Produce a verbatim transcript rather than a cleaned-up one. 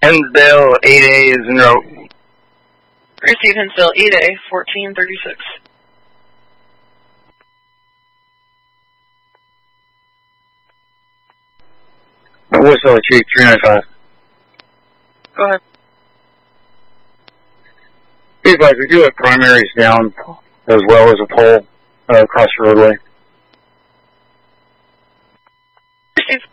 Hinsdale, eight A is en route. Receive Hinsdale, eight A, fourteen thirty-six. Whistle, Chief, three ninety-five. Go ahead. Be advised, we do have primaries down, as well as a pole uh, across the roadway. Receive.